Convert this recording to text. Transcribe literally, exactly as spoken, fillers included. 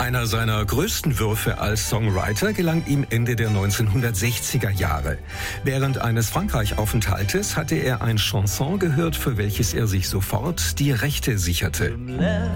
Einer seiner größten Würfe als Songwriter gelang ihm Ende der neunzehnhundertsechziger Jahre. Während eines Frankreich-Aufenthaltes hatte er ein Chanson gehört, für welches er sich sofort die Rechte sicherte.